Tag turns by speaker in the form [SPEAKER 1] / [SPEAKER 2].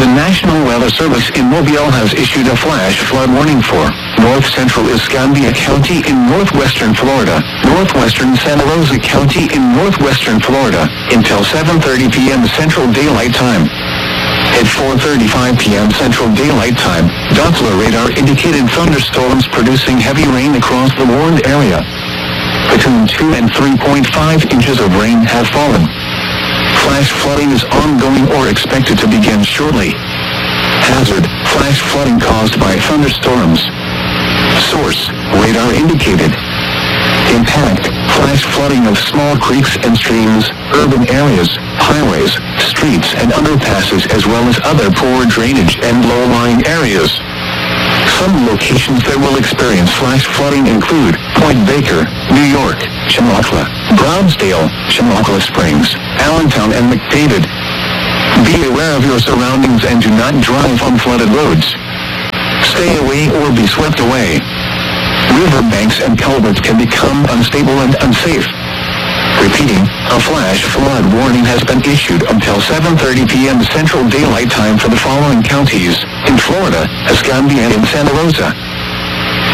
[SPEAKER 1] The National Weather Service in Mobile has issued a flash flood warning for North Central Escambia County in northwestern Florida, northwestern Santa Rosa County in northwestern Florida, until 7:30 p.m. Central Daylight Time. At 4:35 p.m. Central Daylight Time, Doppler radar indicated thunderstorms producing heavy rain across the warned area. Between 2 and 3.5 inches of rain have fallen. Flash flooding is ongoing or expected to begin shortly. Hazard: flash flooding caused by thunderstorms. Source: radar indicated. Impact: flash flooding of small creeks and streams, urban areas, highways, streets and underpasses, as well as other poor drainage and low-lying areas. Some locations that will experience flash flooding include Point Baker, New York, Chamathla, Brownsdale, Chamathla Springs, Allentown and McDavid. Be aware of your surroundings and do not drive on flooded roads. Stay away or be swept away. Riverbanks and culverts can become unstable and unsafe. Repeating, a flash flood warning has been issued until 7:30 p.m. Central Daylight Time for the following counties in Florida: Escambia and Santa Rosa.